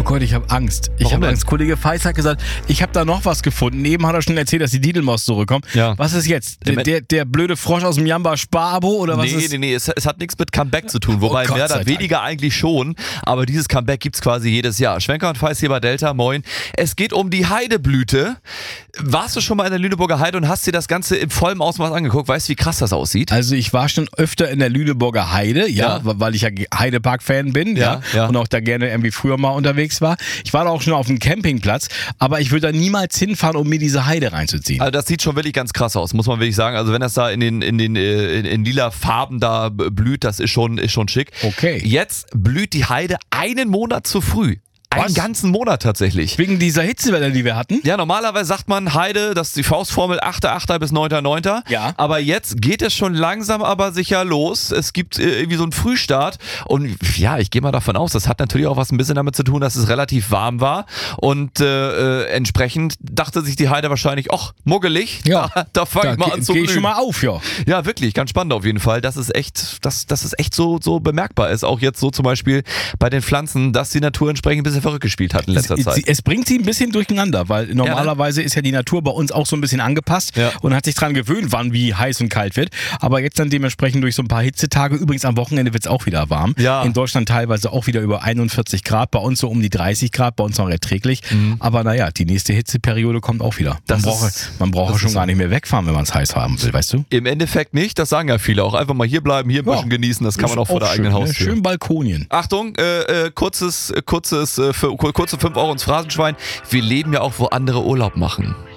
Gott, ich habe Angst. Ich habe Angst. Kollege Feist hat gesagt, ich habe da noch was gefunden. Eben hat er schon erzählt, dass die Didelmaus zurückkommt. Ja. Was ist jetzt? Der blöde Frosch aus dem Jamba-Spar-Abo oder was ist? Nee, es hat nichts mit Comeback zu tun. Wobei mehr oder weniger eigentlich schon. Aber dieses Comeback gibt's quasi jedes Jahr. Schwenker und Feist hier bei Delta, moin. Es geht um die Heideblüte. Warst du schon mal in der Lüneburger Heide und hast dir das Ganze im vollen Ausmaß angeguckt? Weißt du, wie krass das aussieht? Also ich war schon öfter in der Lüneburger Heide, weil ich ja Heidepark-Fan bin, und auch da gerne irgendwie früher mal unterwegs war. Ich war da auch schon auf dem Campingplatz, aber ich würde da niemals hinfahren, um mir diese Heide reinzuziehen. Also das sieht schon wirklich ganz krass aus, muss man wirklich sagen. Also wenn das da in lila Farben da blüht, das ist schon schick. Okay. Jetzt blüht die Heide einen Monat zu früh. Einen ganzen Monat tatsächlich. Wegen dieser Hitzewelle, die wir hatten? Ja, normalerweise sagt man Heide, das ist die Faustformel 8.8. bis 9.9. Ja. Aber jetzt geht es schon langsam aber sicher los. Es gibt irgendwie so einen Frühstart. Und ja, ich gehe mal davon aus, das hat natürlich auch was ein bisschen damit zu tun, dass es relativ warm war. Und entsprechend dachte sich die Heide wahrscheinlich, ach, muggelig, da fange ich mal an zu blühen. Geh ich schon mal auf, ja. Ja, wirklich, ganz spannend auf jeden Fall, dass es echt, dass es echt so bemerkbar ist. Auch jetzt so zum Beispiel bei den Pflanzen, dass die Natur entsprechend ein bisschen verrückt gespielt hat in letzter Zeit. Es bringt sie ein bisschen durcheinander, weil normalerweise ist ja die Natur bei uns auch so ein bisschen angepasst und hat sich dran gewöhnt, wann wie heiß und kalt wird. Aber jetzt dann dementsprechend durch so ein paar Hitzetage, übrigens am Wochenende wird es auch wieder warm. Ja. In Deutschland teilweise auch wieder über 41 Grad, bei uns so um die 30 Grad, bei uns noch erträglich. Aber naja, die nächste Hitzeperiode kommt auch wieder. Man braucht schon gar nicht mehr wegfahren, wenn man es heiß haben will, weißt du? Im Endeffekt nicht, das sagen ja viele auch. Einfach mal hier bleiben, hier ein bisschen genießen, das kann man auch vor der eigenen Haustür. Schön Balkonien. Achtung, kurze 5 Euro ins Phrasenschwein. Wir leben ja auch, wo andere Urlaub machen.